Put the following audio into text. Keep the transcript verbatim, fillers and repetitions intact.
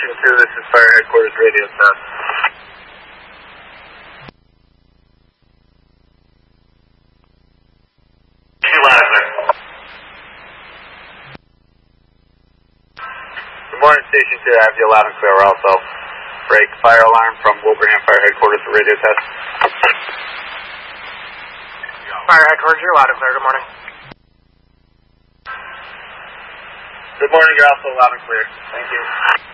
Station two, this is Fire Headquarters radio test. Loud and clear. Good morning, Station two. I have you loud and clear. We're also break fire alarm from Wilbraham Fire Headquarters for radio test. Fire Headquarters, you're loud and clear. Good morning. Good morning. You're also loud and clear. Thank you.